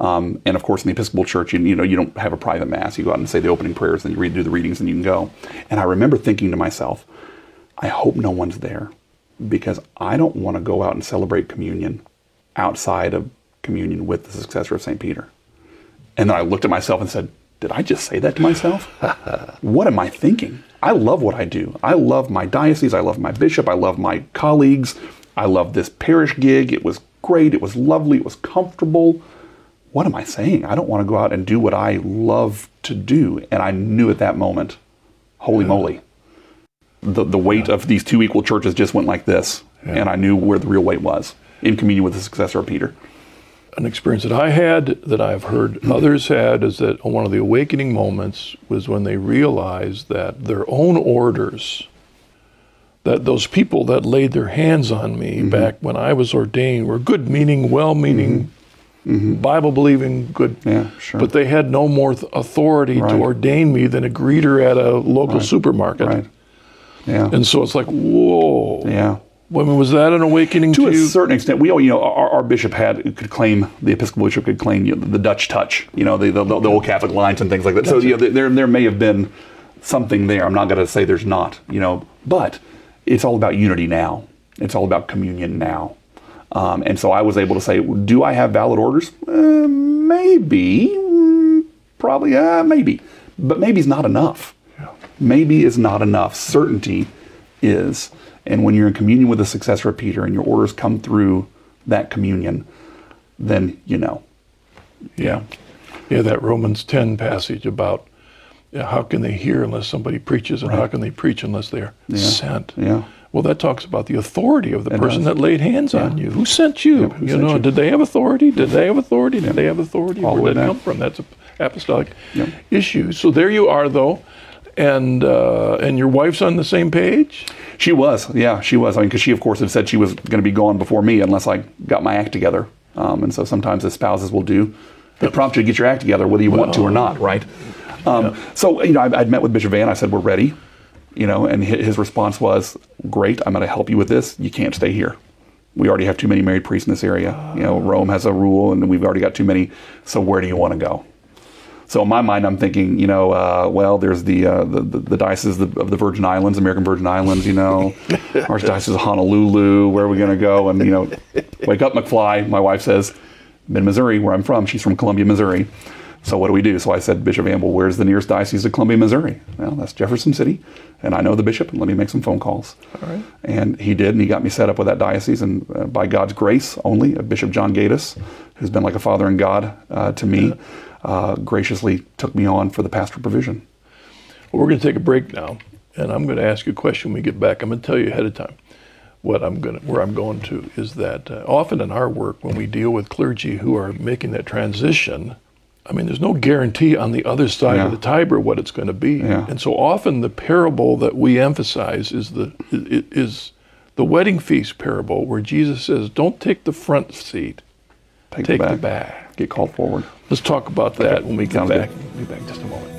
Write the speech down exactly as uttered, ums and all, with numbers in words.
Um, and of course, in the Episcopal Church, you, you know, you don't have a private mass. You go out and say the opening prayers, and you read, do the readings, and you can go. And I remember thinking to myself, I hope no one's there, because I don't want to go out and celebrate communion outside of communion with the successor of Saint Peter. And then I looked at myself and said, did I just say that to myself? What am I thinking? I love what I do. I love my diocese. I love my bishop. I love my colleagues. I love this parish gig. It was great. It was lovely. It was comfortable. What am I saying? I don't want to go out and do what I love to do. And I knew at that moment, holy yeah. moly, the, the weight yeah. of these two equal churches just went like this. Yeah. And I knew where the real weight was, in communion with the successor of Peter. An experience that I had, that I've heard others had, is that one of the awakening moments was when they realized that their own orders, that those people that laid their hands on me mm-hmm. back when I was ordained were good-meaning, well-meaning, mm-hmm. Bible-believing, good, yeah, sure. but they had no more th- authority right. to ordain me than a greeter at a local right. supermarket. Right. Yeah. And so it's like, whoa. Yeah. I mean, was that an awakening to, to you? a certain extent? We all, you know, our, our bishop had could claim the Episcopal bishop could claim you know, the Dutch touch, you know, the, the the old Catholic lines and things like that. So you know, there there may have been something there. I'm not going to say there's not, you know, but it's all about unity now. It's all about communion now. Um, and so I was able to say, do I have valid orders? Uh, maybe, mm, probably, uh, maybe, but maybe is not enough. Yeah. Maybe is not enough. Certainty is. And when you're in communion with the successor of Peter and your orders come through that communion, then you know. Yeah. Yeah, that Romans ten passage about you know, how can they hear unless somebody preaches, and right. how can they preach unless they are yeah. sent? Yeah. Well, that talks about the authority of the it person does. that laid hands yeah. on you. Who sent you? Yeah, who you sent know, you? did they have authority? Did they have authority? Did yeah. they have authority? All Where did that down. come from? That's an apostolic yeah. issue. So there you are, though. And uh, and your wife's on the same page? She was, yeah, she was. I mean, because she, of course, had said she was going to be gone before me unless I got my act together. Um, and so sometimes the spouses will do. They prompt you to get your act together, whether you well, want to or not, right? Um, yeah. So, you know, I, I'd met with Bishop Van. I said, we're ready. You know, and his response was, great, I'm going to help you with this. You can't stay here. We already have too many married priests in this area. You know, Rome has a rule, and we've already got too many. So where do you want to go? So in my mind, I'm thinking, you know, uh, well, there's the, uh, the the the diocese of the, of the Virgin Islands, American Virgin Islands, you know, Archdiocese of Honolulu. Where are we going to go? And you know, wake up, McFly. My wife says, I'm in Missouri, where I'm from. She's from Columbia, Missouri. So what do we do? So I said, Bishop Van, well, where's the nearest diocese to Columbia, Missouri? Well, that's Jefferson City, and I know the bishop, and let me make some phone calls. All right. And he did, and he got me set up with that diocese, and uh, by God's grace only, Bishop John Gaddis, who's been like a father in God uh, to me, yeah. uh, graciously took me on for the pastoral provision. Well, we're going to take a break now, and I'm going to ask you a question when we get back. I'm going to tell you ahead of time what I'm going to, where I'm going to, is that uh, often in our work, when we deal with clergy who are making that transition, I mean, there's no guarantee on the other side yeah. of the Tiber what it's going to be. Yeah. And so often the parable that we emphasize is the is the wedding feast parable, where Jesus says, don't take the front seat, take, take the, back. the back. Get called forward. Let's talk about that okay. when we get Sounds back. Good. We'll be back in just a moment.